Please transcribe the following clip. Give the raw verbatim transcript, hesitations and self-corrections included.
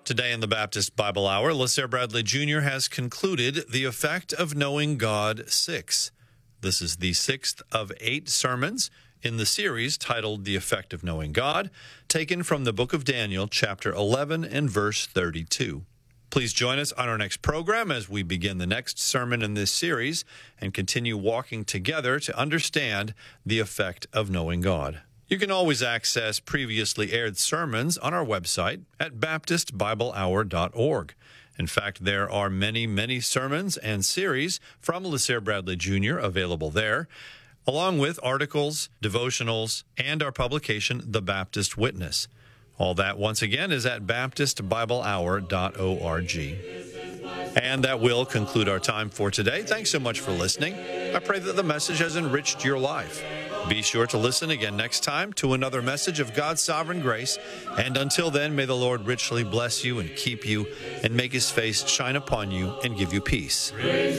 Today in the Baptist Bible Hour, LaSare Bradley Junior has concluded The Effect of Knowing God six. This is the sixth of eight sermons in the series titled The Effect of Knowing God, taken from the book of Daniel, chapter eleven and verse thirty-two. Please join us on our next program as we begin the next sermon in this series and continue walking together to understand the effect of knowing God. You can always access previously aired sermons on our website at baptist bible hour dot org. In fact, there are many, many sermons and series from LaSare Bradley Junior available there, along with articles, devotionals, and our publication, The Baptist Witness. All that, once again, is at baptist bible hour dot org. And that will conclude our time for today. Thanks so much for listening. I pray that the message has enriched your life. Be sure to listen again next time to another message of God's sovereign grace. And until then, may the Lord richly bless you and keep you and make his face shine upon you and give you peace.